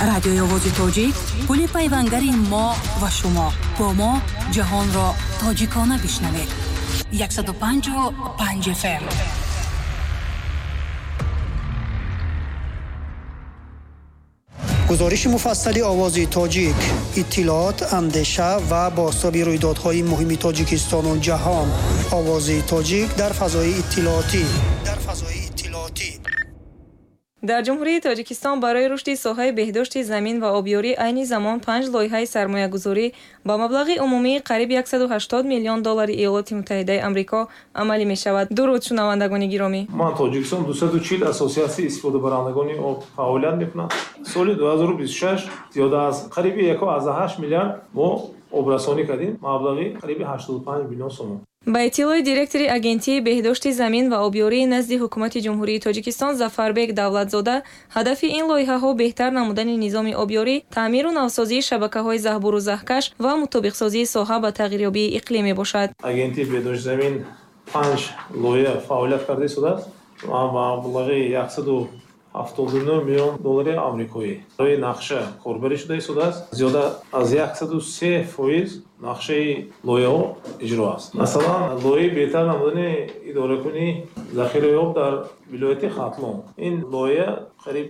رادیوی آواز تاجیک پل پیوندگری ما و شما با ما جهان را تاجیکانه بشنوید. 105.5 FM. گزارش مفصلی آوازی تاجیک، اطلاعات، اندیشه و بازتاب رویدادهای مهم تاجیکستان و جهان. آوازی تاجیک در فضای اطلاعاتی. در جمهوری تاجیکستان برای رشد ساحه بهداشت زمین و آبیاری عین زمان 5 لایحه سرمایه‌گذاری با مبلغ عمومی قریب 180 میلیون دلار ایالات متحده آمریکا عملی می‌شود. درود شنوندگان گرامی. من تاجیکستان 240 اساسیاسی استفاده برندگان آب فعالیت می‌کنم. سال 2026 زیاده از قریب 1.8 میلیارد ما آبرسانی کردیم. مبلغی قریب 85 میلیون سوم. با اطلاع دیرکتور اگنتی بهداشت زمین و آبیاری نزد حکومت جمهوری تاجیکستان ظفربک دولتزاده، هدف این لایحه‌ها بهتر نمودن نظام آبیاری، تعمیر و نوسازی شبکه‌های زهبور و زهکش و مطابق‌سازی ساحه با تغییریابی اقلیمی باشد. اگنتی بهداشت زمین 5 لایحه فعالیت کرده است و مبلغ 179 میلیون دلار آمریکایی روی نقشه کاربری شده است. زیاده از 103% نقشه لایحه اجرا است. مثلا لایحه بهتر نمودن اداره کنی ذخیره آب در ولایت خاتلون. این لایحه قریب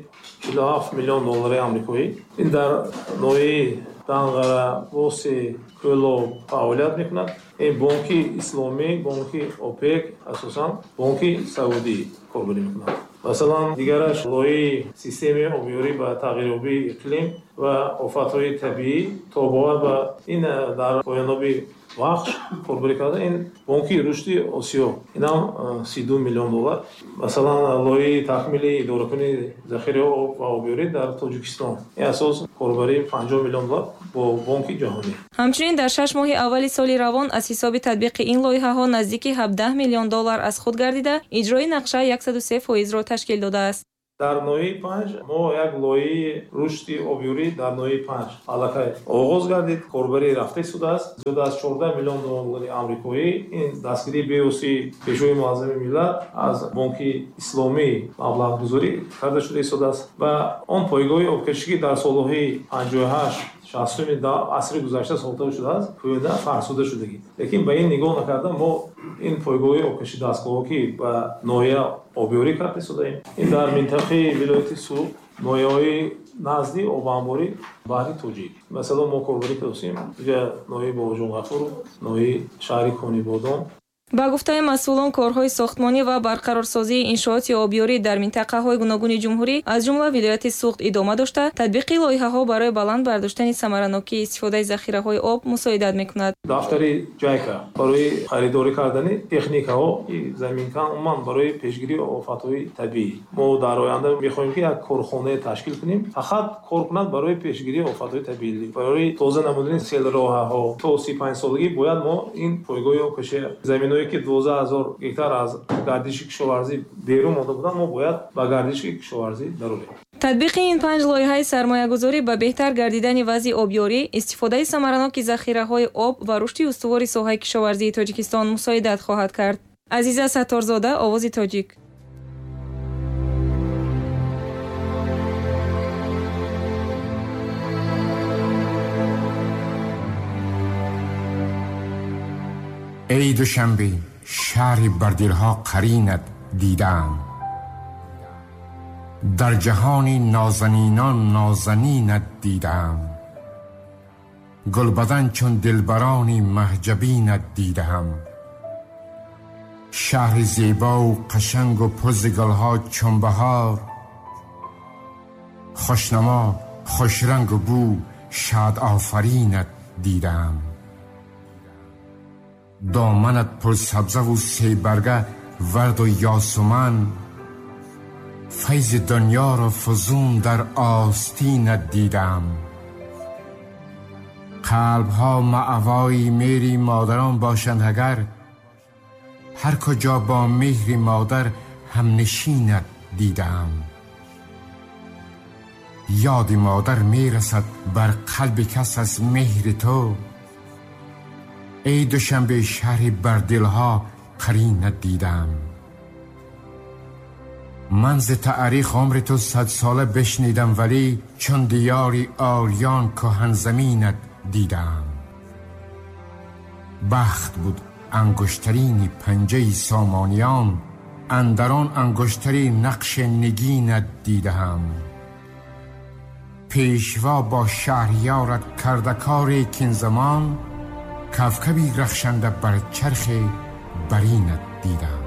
47 میلیون دلار آمریکایی. این در نوعی دانغرا بوسی کلو فعالیت میکند. این بانکی اسلامی، بانکی اوپک، اساساً بانکی سعودی کاربری میکند. مثلا دیگرش لایحه سیستم آبیاری با تغییریابی اقلیم و آفت‌های طبیعی توبه و این در پایان‌یابی وقت کاربری کرده. این بانکی رشد آسیا، این هم 32 میلیون دلار. مثلا لایحه تکمیل اداره کنی ذخیره آب و آبیاری در تاجیکستان، این اساس کاربری 50 میلیون دلار با بانک جهانی. همچنین در 6 ماه اول سال روان از حساب تطبیق این لایحه‌ها نزدیک 17 میلیون دلار از خود گردیده اجرای نقشه 103% را تشکیل داده است. در نوعی 5 ما یک لایحه رشد آبیاری در نوعی 5 علاقه آغاز گردید. کاربری رفته شده است. زیاده از 14 میلیون دلار آمریکایی. این دستگیری بیوسی پیشوی معظم ملت از بانک اسلامی مبلغ گذاری کرده شده است و آن پایگاه آبکشی در سالهای 58 60 در عصر گذشته ساخته شده است پوینده فرسوده شدگی. لیکن به این نگاه نکرده ما این پایگاه آبکشی دستگاهی که با نوعیه آبیاری کرده شده این در منطقه ولایت سو نوعیه‌های نزدی آبانباری بحری توجیه. مثلا ما کاربری کردیم دیگه نوعیه باجون غفور، نوعیه شهری کنی بودم. با گفته مسئولان کارهای ساختمانی و برقرارسازی انشاءات آبیاری در منطقه‌های گوناگون جمهوری از جمله ولایت سوخت ادامه داشته، تطبیق لایحه‌ها برای بلند برداشتن ثمره‌ناکی استفاده ذخیره‌های آب مساعدت می‌کند. دفتر جایکا برای خریداری کردن تکنیک‌ها زمین‌کن عموما برای پیشگیری آفت‌های طبیعی ما در آینده می‌خواهیم که یک کارخانه تشکیل کنیم فقط کار کند برای پیشگیری آفت‌های طبیعی. برای تازه نمودن سیل راه‌ها تا 35 سالگی باید ما این پایگاه آبکشی زمین‌هایی که 12000 هکتار از گردش کشاورزی بیرون مانده بودند ما باید با گردش کشاورزی ضروری. تطبیق این 5 لایحه سرمایه‌گذاری به بهتر گردیدن وضع آبیاری، استفاده ثمره‌ناک ذخیره‌های آب و رشد استوار ساحه کشاورزی تاجیکستان مساعدت خواهد کرد. عزیزه ستارزاده، آواز تاجیک. ای دوشنبه شهری بر دلها قرینت دیدم، در جهانی نازنینان نازنینت دیدم، گلبدن چون دلبرانی محجبینت دیدم، شهر زیبا و قشنگ و پر ز گلها چون بهار، خوشنما خوشرنگ و بو شاد آفرینت دیدم، دامنت پر سبزه و سی برگه ورد و یاسمن، فیض دنیا را فزون در آستینت دیدم، قلبها مأوای میری مادران باشند اگر، هر کجا با مهر مادر هم نشینت دیدم، یاد مادر میرسد بر قلب کس از مهر تو، ای دوشنبه شهری بر دلها قرینت دیدم، من ز تاریخ عمر تو 100 ساله بشنیدم، ولی چون دیاری آریان کهن زمینت دیدم. بخت بود انگشترین پنجه سامانیان، اندران انگشترین نقش نگینت دیدم. پیشوا با شهریارت کرده کاری کین زمان، کفکبی رخشنده بر چرخ برینت دیدم.